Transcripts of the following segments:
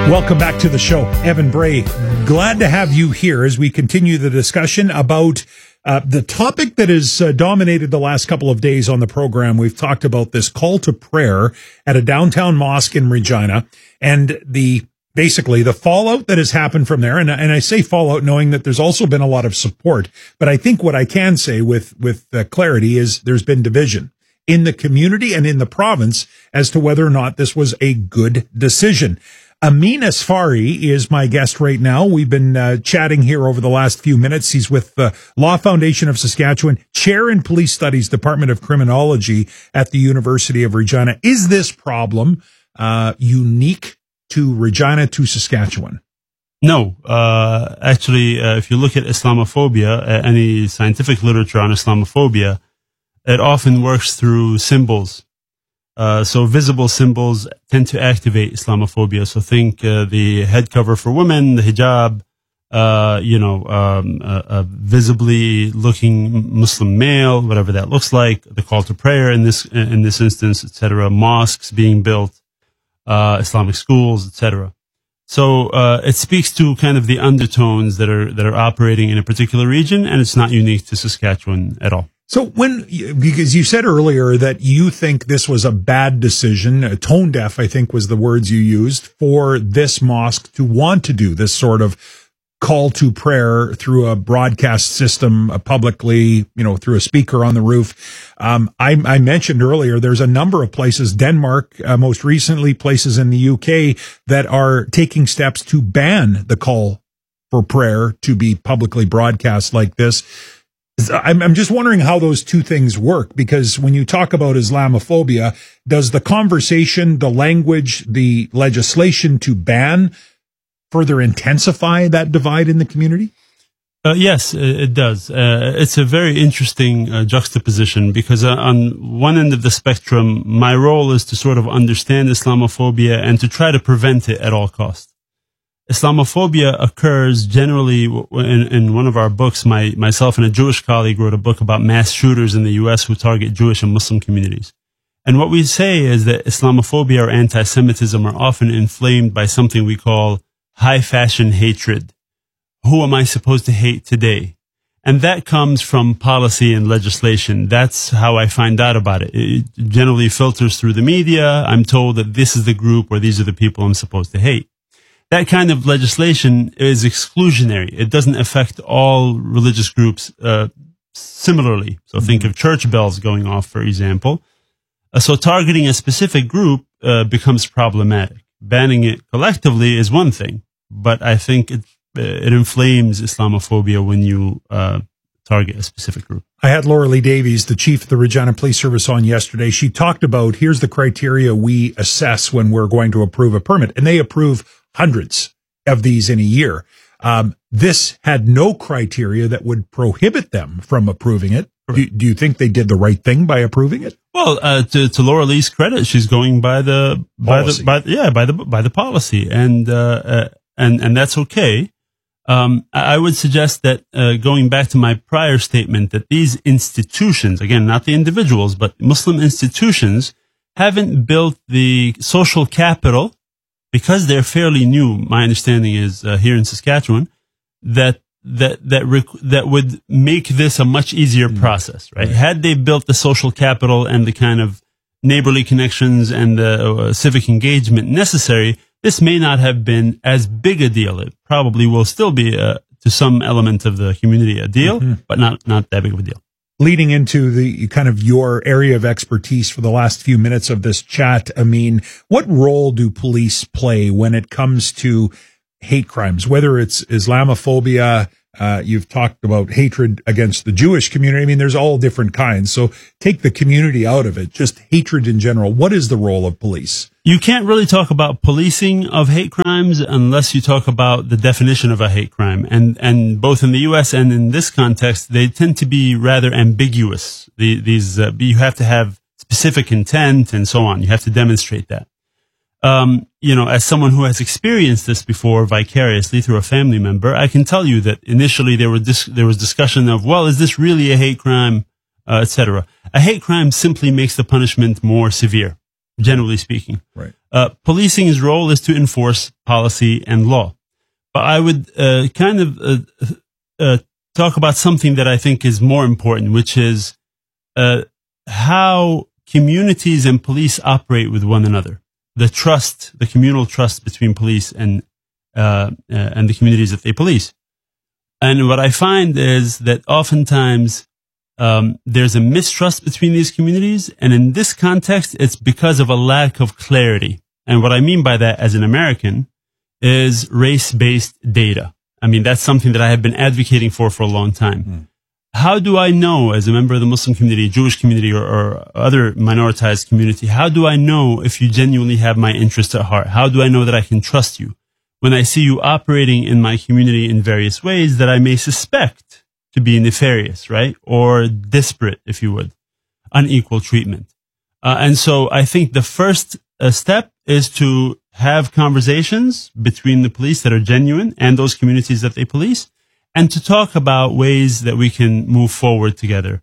Welcome back to the show. Evan Bray, glad to have you here as we continue the discussion about the topic that has dominated the last couple of days on the program. We've talked about this call to prayer at a downtown mosque in Regina and basically the fallout that has happened from there. And I say fallout knowing that there's also been a lot of support. But I think what I can say with clarity is there's been division in the community and in the province as to whether or not this was a good decision. Amin Asfari is my guest right now. We've been chatting here over the last few minutes. He's with the Law Foundation of Saskatchewan, chair in Police Studies, Department of Criminology at the University of Regina. Is this problem unique to Regina, to Saskatchewan? No. Actually, if you look at Islamophobia, any scientific literature on Islamophobia, it often works through symbols. So visible symbols tend to activate Islamophobia. So think the head cover for women, the hijab, a visibly looking Muslim male, whatever that looks like, the call to prayer in this instance, etc. Mosques being built, Islamic schools, etc. So it speaks to kind of the undertones that are operating in a particular region, and it's not unique to Saskatchewan at all. So because you said earlier that you think this was a bad decision, tone deaf, I think was the words you used, for this mosque to want to do this sort of call to prayer through a broadcast system publicly, through a speaker on the roof. I mentioned earlier, there's a number of places, Denmark, most recently places in the UK that are taking steps to ban the call for prayer to be publicly broadcast like this. I'm just wondering how those two things work, because when you talk about Islamophobia, does the conversation, the language, the legislation to ban further intensify that divide in the community? Yes, it does. It's a very interesting juxtaposition, because on one end of the spectrum, my role is to sort of understand Islamophobia and to try to prevent it at all costs. Islamophobia occurs generally in one of our books. Myself and a Jewish colleague wrote a book about mass shooters in the U.S. who target Jewish and Muslim communities. And what we say is that Islamophobia or anti-Semitism are often inflamed by something we call high fashion hatred. Who am I supposed to hate today? And that comes from policy and legislation. That's how I find out about it. It generally filters through the media. I'm told that this is the group or these are the people I'm supposed to hate. That kind of legislation is exclusionary. It doesn't affect all religious groups similarly. So think of church bells going off, for example. So targeting a specific group becomes problematic. Banning it collectively is one thing, but I think it inflames Islamophobia when you target a specific group. I had Laura Lee Davies, the chief of the Regina Police Service, on yesterday. She talked about, here's the criteria we assess when we're going to approve a permit, and they approve hundreds of these in a year. This had no criteria that would prohibit them from approving it. Do you think they did the right thing by approving it? Well, to Laura Lee's credit, she's going by the policy, and that's okay. I would suggest that going back to my prior statement, that these institutions, again, not the individuals, but Muslim institutions, haven't built the social capital, because they're fairly new. My understanding is here in Saskatchewan that would make this a much easier process, right? Had they built the social capital and the kind of neighborly connections and the civic engagement necessary, this may not have been as big a deal. It probably will still be to some element of the community a deal, but not that big of a deal. Leading into the kind of your area of expertise for the last few minutes of this chat, what role do police play when it comes to hate crimes, whether it's Islamophobia, you've talked about hatred against the Jewish community. There's all different kinds. So take the community out of it, just hatred in general. What is the role of police? You can't really talk about policing of hate crimes unless you talk about the definition of a hate crime. And both in the U.S. and in this context, they tend to be rather ambiguous. You have to have specific intent and so on. You have to demonstrate that. As someone who has experienced this before vicariously through a family member, I can tell you that initially there was discussion of, well, is this really a hate crime, etc. A hate crime simply makes the punishment more severe. generally speaking. Right. Policing's role is to enforce policy and law. But I would talk about something that I think is more important, which is how communities and police operate with one another. The communal trust between police and the communities that they police. And what I find is that oftentimes there's a mistrust between these communities, and in this context, it's because of a lack of clarity. And what I mean by that as an American is race-based data. I mean, that's something that I have been advocating for a long time. How do I know, as a member of the Muslim community, Jewish community, or other minoritized community, how do I know if you genuinely have my interest at heart? How do I know that I can trust you when I see you operating in my community in various ways that I may suspect to be nefarious, right? Or disparate, if you would, unequal treatment. And so I think the first step is to have conversations between the police that are genuine and those communities that they police, and to talk about ways that we can move forward together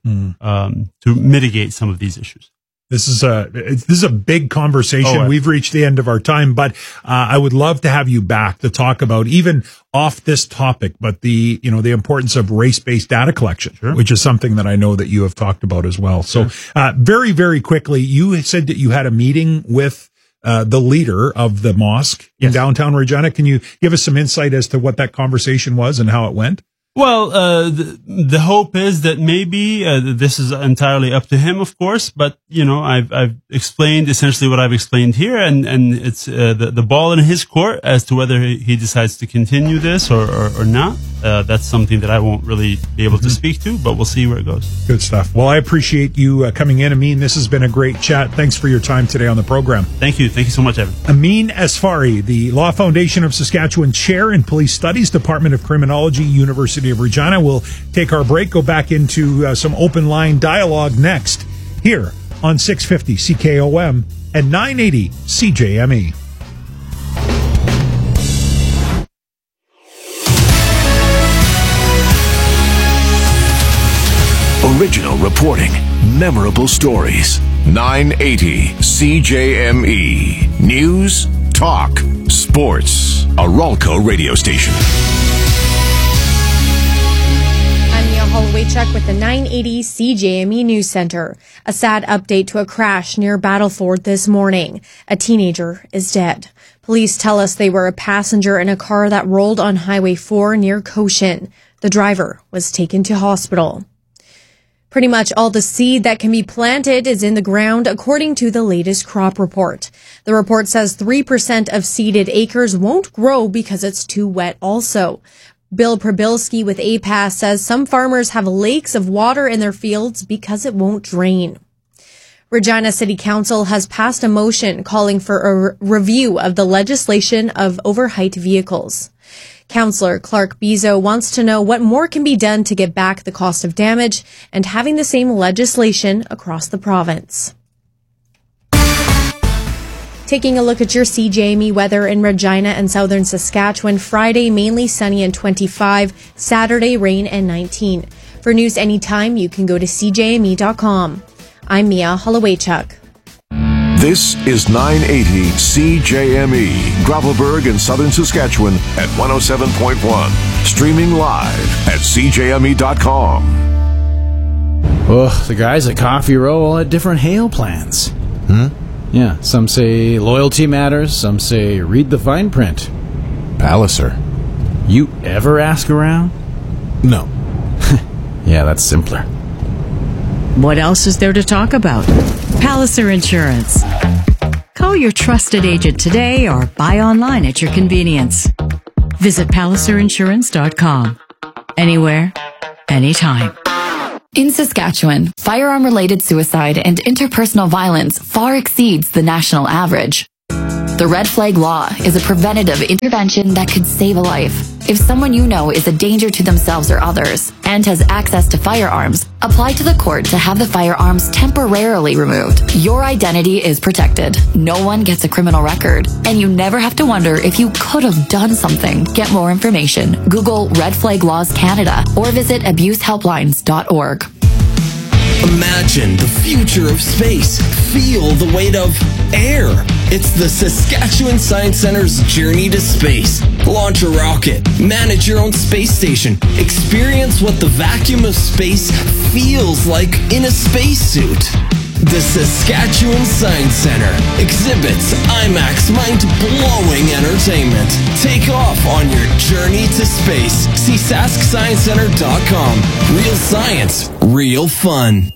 to mitigate some of these issues. This is a big conversation. We've reached the end of our time, but I would love to have you back to talk about, even off this topic, but the importance of race-based data collection, which is something that I know that you have talked about as well. So very, very quickly, you said that you had a meeting with the leader of the mosque in downtown Regina. Can you give us some insight as to what that conversation was and how it went? Well, the hope is that maybe this is entirely up to him, of course. But I've explained essentially what I've explained here, and it's the ball in his court as to whether he decides to continue this or not. That's something that I won't really be able to speak to, but we'll see where it goes. Good stuff. Well, I appreciate you coming in, Amin. This has been a great chat. Thanks for your time today on the program. Thank you. Thank you so much, Evan. Amin Asfari, the Law Foundation of Saskatchewan Chair in Police Studies, Department of Criminology, University of Regina. We'll take our break, go back into some open line dialogue next here on 650 CKOM and 980 CJME. Original reporting, memorable stories. 980 CJME. News, talk, sports. A Ralco radio station. I'm Mia Holloway-Chuck with the 980 CJME News Center. A sad update to a crash near Battleford this morning. A teenager is dead. Police tell us they were a passenger in a car that rolled on Highway 4 near Cochin. The driver was taken to hospital. Pretty much all the seed that can be planted is in the ground, according to the latest crop report. The report says 3% of seeded acres won't grow because it's too wet also. Bill Prabilski with APAS says some farmers have lakes of water in their fields because it won't drain. Regina City Council has passed a motion calling for a review of the legislation of overheight vehicles. Councillor Clark Bezo wants to know what more can be done to get back the cost of damage and having the same legislation across the province. Taking a look at your CJME weather in Regina and southern Saskatchewan. Friday, mainly sunny and 25. Saturday, rain and 19. For news anytime, you can go to CJME.com. I'm Mia Holloway-Chuck. This is 980 CJME, Gravelbourg in southern Saskatchewan at 107.1. Streaming live at CJME.com. Oh, the guys at Coffee Row all had different hail plans. Yeah, some say loyalty matters, some say read the fine print. Palliser. You ever ask around? No. Yeah, that's simpler. What else is there to talk about? Palliser Insurance. Call your trusted agent today or buy online at your convenience. Visit palliserinsurance.com. Anywhere, anytime. In Saskatchewan, firearm-related suicide and interpersonal violence far exceeds the national average. The Red Flag Law is a preventative intervention that could save a life. If someone you know is a danger to themselves or others and has access to firearms, apply to the court to have the firearms temporarily removed. Your identity is protected. No one gets a criminal record, and you never have to wonder if you could have done something. Get more information. Google Red Flag Laws Canada or visit abusehelplines.org. Imagine the future of space. Feel the weight of air. It's the Saskatchewan Science Center's journey to space. Launch a rocket, manage your own space station, experience what the vacuum of space feels like in a spacesuit. The Saskatchewan Science Center exhibits IMAX mind-blowing entertainment. Take off on your journey to space. See SaskScienceCenter.com. Real science, real fun.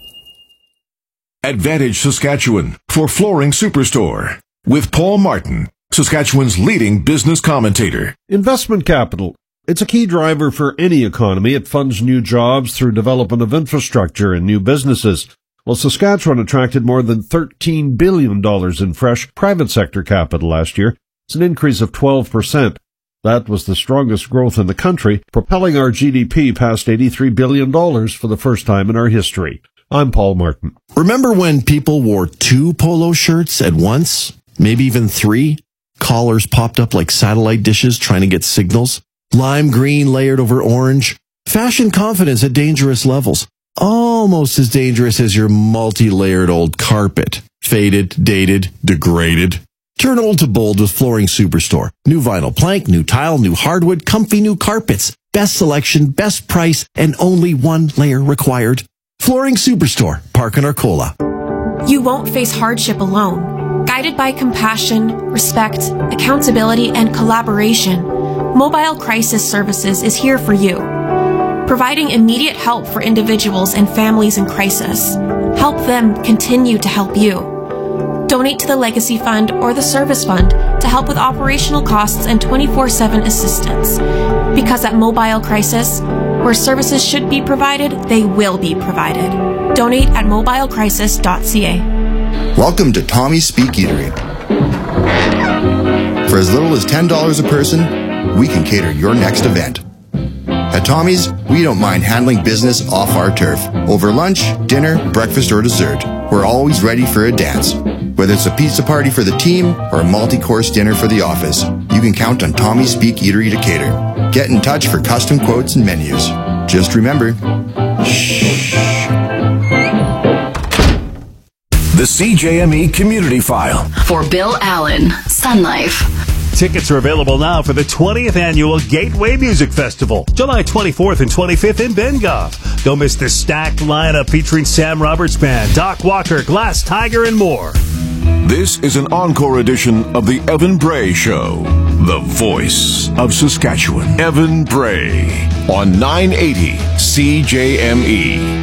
Advantage Saskatchewan for Flooring Superstore with Paul Martin, Saskatchewan's leading business commentator. Investment capital. It's a key driver for any economy. It funds new jobs through development of infrastructure and new businesses. Well, Saskatchewan attracted more than $13 billion in fresh private sector capital last year. It's an increase of 12%. That was the strongest growth in the country, propelling our GDP past $83 billion for the first time in our history. I'm Paul Martin. Remember when people wore 2 polo shirts at once? Maybe even 3? Collars popped up like satellite dishes trying to get signals. Lime green layered over orange. Fashion confidence at dangerous levels. Almost as dangerous as your multi-layered old carpet. Faded, dated, degraded. Turn old to bold with Flooring Superstore. New vinyl plank, new tile, new hardwood, comfy new carpets. Best selection, best price, and only 1 layer required. Flooring Superstore, Park and Arcola. You won't face hardship alone. Guided by compassion, respect, accountability, and collaboration, Mobile Crisis Services is here for you. Providing immediate help for individuals and families in crisis. Help them continue to help you. Donate to the Legacy Fund or the Service Fund to help with operational costs and 24/7 assistance. Because at Mobile Crisis, where services should be provided, they will be provided. Donate at mobilecrisis.ca. Welcome to Tommy's Speak Eatery. For as little as $10 a person, we can cater your next event. At Tommy's, we don't mind handling business off our turf. Over lunch, dinner, breakfast, or dessert, we're always ready for a dance. Whether it's a pizza party for the team or a multi-course dinner for the office, you can count on Tommy's Speak Eatery to cater. Get in touch for custom quotes and menus. Just remember, shh. The CJME Community File. For Bill Allen, Sun Life. Tickets are available now for the 20th Annual Gateway Music Festival, July 24th and 25th in Bengoff. Don't miss the stacked lineup featuring Sam Roberts Band, Doc Walker, Glass Tiger, and more. This is an encore edition of the Evan Bray Show, the voice of Saskatchewan. Evan Bray on 980 CJME.